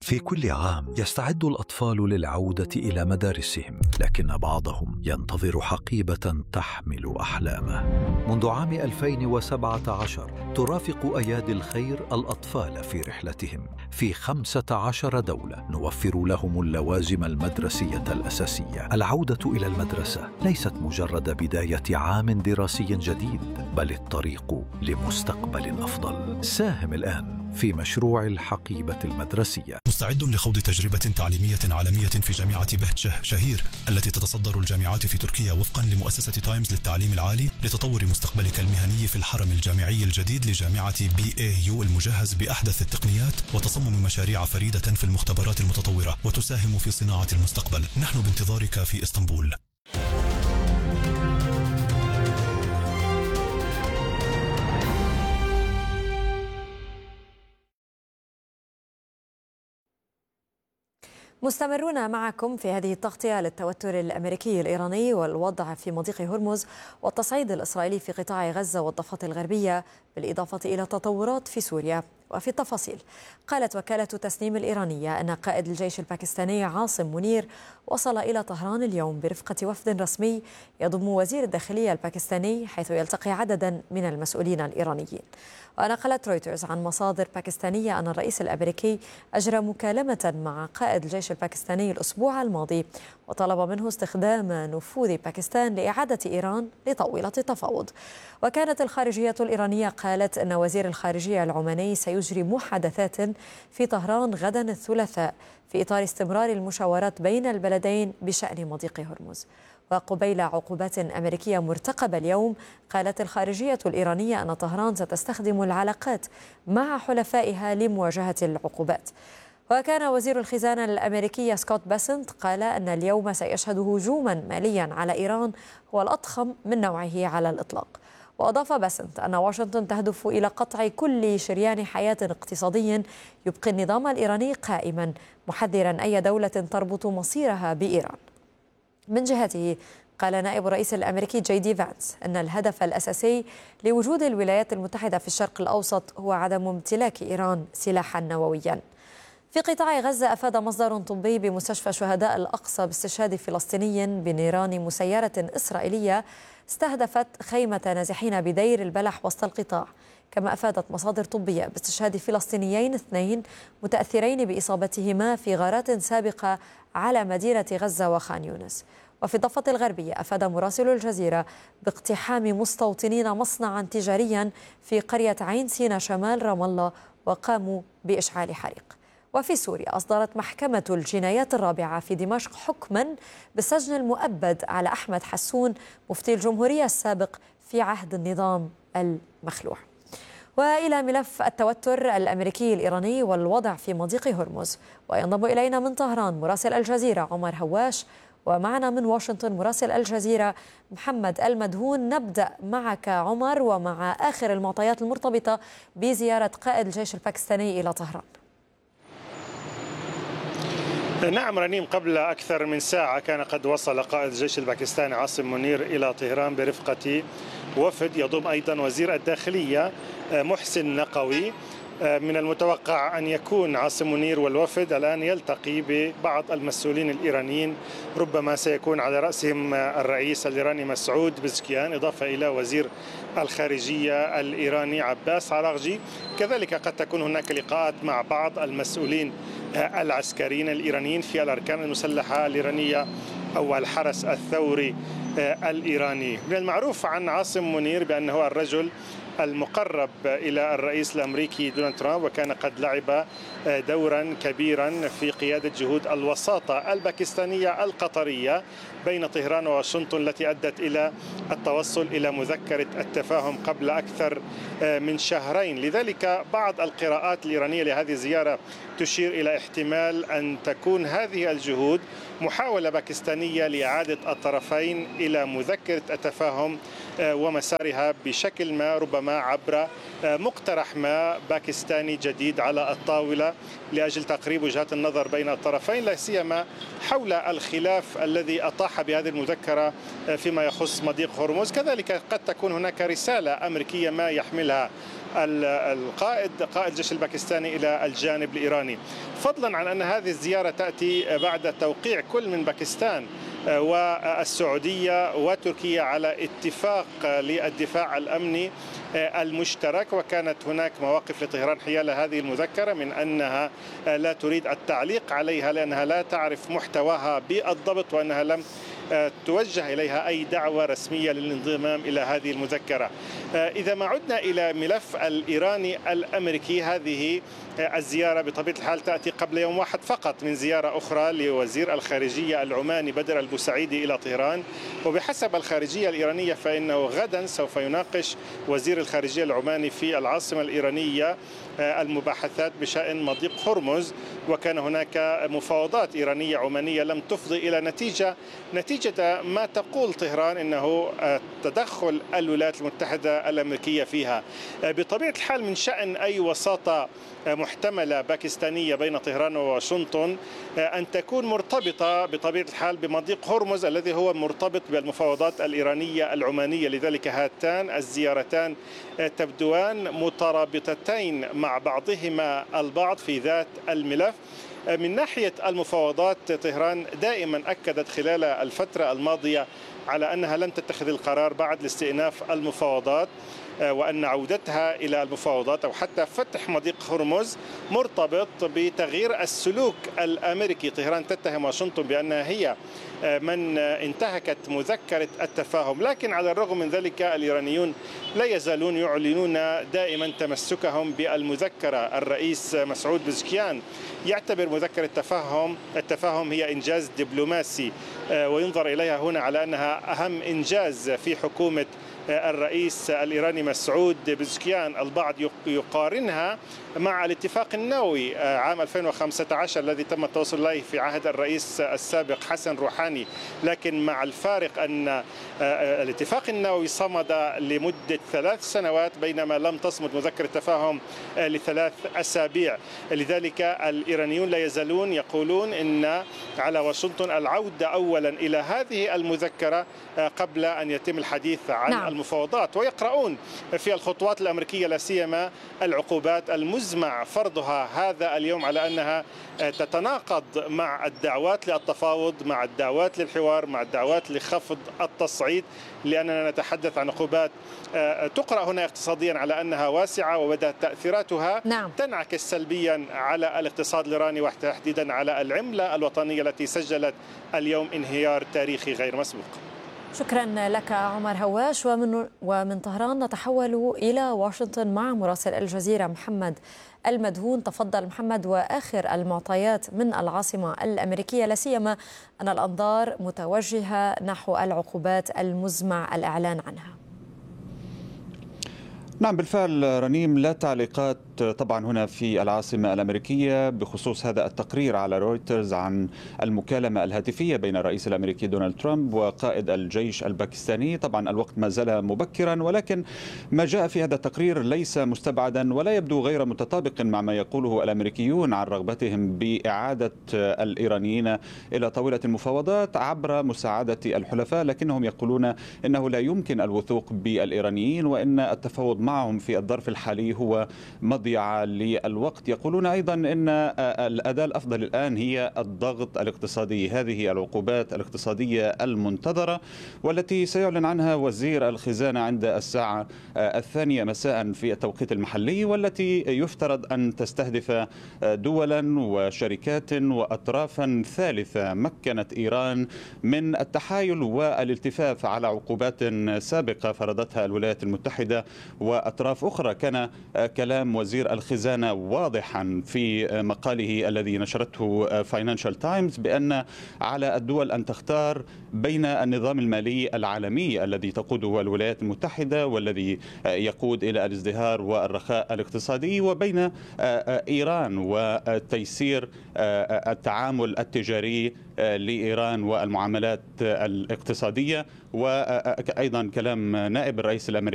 في كل عام يستعد الأطفال للعودة إلى مدارسهم، لكن بعضهم ينتظر حقيبة تحمل أحلامه. منذ عام 2017 ترافق أيادي الخير الأطفال في رحلتهم في 15 دولة، نوفر لهم اللوازم المدرسية الأساسية. العودة إلى المدرسة ليست مجرد بداية عام دراسي جديد، بل الطريق لمستقبل أفضل. ساهم الآن في مشروع الحقيبة المدرسية. مستعد لخوض تجربة تعليمية عالمية في جامعة بهجة شهير التي تتصدر الجامعات في تركيا وفقا لمؤسسة تايمز للتعليم العالي، لتطور مستقبلك المهني في الحرم الجامعي الجديد لجامعة BAU المجهز بأحدث التقنيات، وتصمم مشاريع فريدة في المختبرات المتطورة وتساهم في صناعة المستقبل. نحن بانتظارك في إسطنبول. مستمرون معكم في هذه التغطية للتوتر الأمريكي الإيراني والوضع في مضيق هرمز والتصعيد الإسرائيلي في قطاع غزة والضفة الغربية، بالإضافة إلى تطورات في سوريا. وفي التفاصيل، قالت وكالة تسنيم الإيرانية أن قائد الجيش الباكستاني عاصم منير وصل إلى طهران اليوم برفقة وفد رسمي يضم وزير الداخلية الباكستاني، حيث يلتقي عددا من المسؤولين الإيرانيين. ونقلت رويترز عن مصادر باكستانية أن الرئيس الأمريكي أجرى مكالمة مع قائد الجيش الباكستاني الأسبوع الماضي وطلب منه استخدام نفوذ باكستان لإعادة إيران لطاولة التفاوض. وكانت الخارجية الإيرانية قالت أن وزير الخارجية العماني سيجري محادثات في طهران غدا الثلاثاء في إطار استمرار المشاورات بين البلدين بشأن مضيق هرمز. وقبيل عقوبات أمريكية مرتقبة اليوم، قالت الخارجية الإيرانية أن طهران ستستخدم العلاقات مع حلفائها لمواجهة العقوبات. وكان وزير الخزانة الأمريكي سكوت باسنت قال أن اليوم سيشهد هجوما ماليا على إيران هو الأضخم من نوعه على الإطلاق. وأضاف باسنت أن واشنطن تهدف إلى قطع كل شريان حياة اقتصادي يبقي النظام الإيراني قائما، محذرا أي دولة تربط مصيرها بإيران. من جهته، قال نائب الرئيس الأمريكي JD فانس أن الهدف الأساسي لوجود الولايات المتحدة في الشرق الأوسط هو عدم امتلاك إيران سلاحا نوويا. في قطاع غزة، أفاد مصدر طبي بمستشفى شهداء الأقصى باستشهاد فلسطيني بنيران مسيرة إسرائيلية استهدفت خيمة نازحين بدير البلح وسط القطاع. كما أفادت مصادر طبية باستشهاد فلسطينيين 2 متأثرين بإصابتهما في غارات سابقة على مدينة غزة وخان يونس. وفي الضفة الغربية، أفاد مراسل الجزيرة باقتحام مستوطنين مصنعا تجاريا في قرية عين سينا شمال رام الله وقاموا بإشعال حريق. وفي سوريا، أصدرت محكمة الجنايات الرابعة في دمشق حكما بالسجن المؤبد على أحمد حسون مفتي الجمهورية السابق في عهد النظام المخلوع. وإلى ملف التوتر الأمريكي الإيراني والوضع في مضيق هرمز، وينضم إلينا من طهران مراسل الجزيرة عمر هواش، ومعنا من واشنطن مراسل الجزيرة محمد المدهون. نبدأ معك عمر ومع آخر المعطيات المرتبطة بزيارة قائد الجيش الباكستاني إلى طهران. نعم رنيم، قبل أكثر من ساعة كان قد وصل قائد الجيش الباكستاني عاصم منير إلى طهران برفقة وفد يضم أيضا وزير الداخلية محسن نقوي. من المتوقع أن يكون عاصم منير والوفد الآن يلتقي ببعض المسؤولين الإيرانيين، ربما سيكون على رأسهم الرئيس الإيراني مسعود بزكيان، إضافة إلى وزير الخارجية الإيراني عباس عراغجي. كذلك قد تكون هناك لقاءات مع بعض المسؤولين العسكريين الإيرانيين في الأركان المسلحة الإيرانية أو الحرس الثوري الإيراني. من المعروف عن عاصم منير بأنه الرجل المقرب إلى الرئيس الأمريكي دونالد ترامب، وكان قد لعب دورا كبيرا في قيادة جهود الوساطة الباكستانية القطرية بين طهران وواشنطن التي أدت إلى التوصل إلى مذكرة التفاهم قبل أكثر من شهرين. لذلك بعض القراءات الإيرانية لهذه الزيارة تشير إلى احتمال أن تكون هذه الجهود محاولة باكستانية لإعادة الطرفين إلى مذكرة التفاهم ومسارها بشكل ما، ربما عبر مقترح ما باكستاني جديد على الطاولة لأجل تقريب وجهات النظر بين الطرفين، لا سيما حول الخلاف الذي أطاح بهذه المذكرة فيما يخص مضيق هرمز. كذلك قد تكون هناك رسالة أمريكية ما يحملها قائد الجيش الباكستاني إلى الجانب الإيراني، فضلا عن أن هذه الزيارة تأتي بعد توقيع كل من باكستان والسعودية وتركيا على اتفاق للدفاع الأمني المشترك. وكانت هناك مواقف لطهران حيال هذه المذكرة من أنها لا تريد التعليق عليها لأنها لا تعرف محتواها بالضبط، وأنها لم توجه إليها أي دعوة رسمية للانضمام إلى هذه المذكرة. إذا ما عدنا إلى ملف الإيراني الأمريكي، هذه الزيارة بطبيعة الحال تأتي قبل يوم واحد فقط من زيارة أخرى لوزير الخارجية العماني بدر البوسعيدي إلى طهران. وبحسب الخارجية الإيرانية فإنه غدا سوف يناقش وزير الخارجية العماني في العاصمة الإيرانية المباحثات بشأن مضيق هرمز، وكان هناك مفاوضات إيرانية عمانية لم تفضي إلى نتيجة ما تقول طهران إنه تدخل الولايات المتحدة الأمريكية فيها. بطبيعة الحال من شأن أي وساطة محتملة باكستانية بين طهران وواشنطن أن تكون مرتبطة بطبيعة الحال بمضيق هرمز الذي هو مرتبط بالمفاوضات الإيرانية العمانية. لذلك هاتان الزيارتان تبدوان مترابطتين مع بعضهما البعض في ذات الملف. من ناحية المفاوضات، طهران دائما أكدت خلال الفترة الماضية على أنها لن تتخذ القرار بعد لاستئناف المفاوضات، وأن عودتها إلى المفاوضات أو حتى فتح مضيق هرمز مرتبط بتغيير السلوك الأمريكي. طهران تتهم واشنطن بأنها هي من انتهكت مذكرة التفاهم، لكن على الرغم من ذلك الإيرانيون لا يزالون يعلنون دائما تمسكهم بالمذكرة. الرئيس مسعود بزكيان يعتبر مذكرة التفاهم هي إنجاز دبلوماسي، وينظر إليها هنا على أنها أهم إنجاز في حكومة الرئيس الإيراني مسعود بزكيان. البعض يقارنها مع الاتفاق النووي عام 2015 الذي تم التوصل إليه في عهد الرئيس السابق حسن روحاني، لكن مع الفارق أن الاتفاق النووي صمد لمدة 3 سنوات بينما لم تصمد مذكرة التفاهم ل3 أسابيع. لذلك الإيرانيون لا يزالون يقولون إن على واشنطن العودة أولا إلى هذه المذكرة قبل أن يتم الحديث عن المفاوضات، ويقرؤون في الخطوات الأمريكية لا سيما العقوبات المزمع فرضها هذا اليوم على أنها تتناقض مع الدعوات للتفاوض، مع الدعوات للحوار، مع الدعوات لخفض التصعيد، لأننا نتحدث عن عقوبات تقرأ هنا اقتصاديا على أنها واسعة وبدأت تأثيراتها تنعكس سلبيا على الاقتصاد الإيراني وتحديدا على العملة الوطنية التي سجلت اليوم انهيار تاريخي غير مسبوق. شكرا لك عمر هواش. ومن طهران نتحول إلى واشنطن مع مراسل الجزيرة محمد المدهون. تفضل محمد، وآخر المعطيات من العاصمة الأمريكية لا سيما أن الأنظار متوجهة نحو العقوبات المزمع الإعلان عنها. نعم بالفعل رنيم، لا تعليقات طبعا هنا في العاصمة الأمريكية بخصوص هذا التقرير على رويترز عن المكالمة الهاتفية بين الرئيس الأمريكي دونالد ترامب وقائد الجيش الباكستاني. طبعا الوقت ما زال مبكرا، ولكن ما جاء في هذا التقرير ليس مستبعدا ولا يبدو غير متطابق مع ما يقوله الأمريكيون عن رغبتهم بإعادة الإيرانيين إلى طاولة المفاوضات عبر مساعدة الحلفاء، لكنهم يقولون إنه لا يمكن الوثوق بالإيرانيين وإن التفاوض معهم في الظرف الحالي هو مضيعة للوقت. يقولون أيضا أن الأداة الأفضل الآن هي الضغط الاقتصادي. هذه العقوبات الاقتصادية المنتظرة والتي سيعلن عنها وزير الخزانة عند الساعة 2 مساء في التوقيت المحلي، والتي يفترض أن تستهدف دولا وشركات وأطرافا ثالثة مكنت إيران من التحايل والالتفاف على عقوبات سابقة فرضتها الولايات المتحدة وأطراف أخرى. كان كلام وزير الخزانة واضحا في مقاله الذي نشرته فاينانشال تايمز بأن على الدول أن تختار بين النظام المالي العالمي الذي تقوده الولايات المتحدة والذي يقود إلى الازدهار والرخاء الاقتصادي، وبين إيران وتيسير التعامل التجاري لإيران والمعاملات الاقتصادية. وأيضا كلام نائب الرئيس الأمريكي